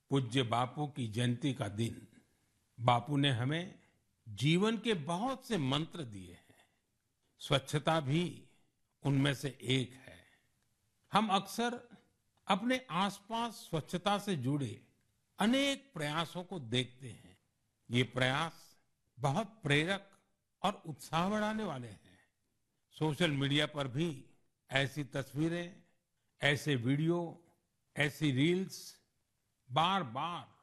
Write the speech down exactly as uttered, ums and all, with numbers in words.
पूज्य बापू की जयंती का दिन। बापू ने हमें जीवन के बहुत से मंत्र दिए हैं। स्वच्छता भी उनमें से एक है। हम अक्सर अपने आसपास स्वच्छता से जुड़े अनेक प्रयासों को देखते हैं। ये प्रयास बहुत प्रेरक और उत्साह बढ़ाने वाले हैं। सोशल मीडिया पर भी ऐसी तस्वीरें, ऐसे वीडियो, ऐसी रील्स बार बार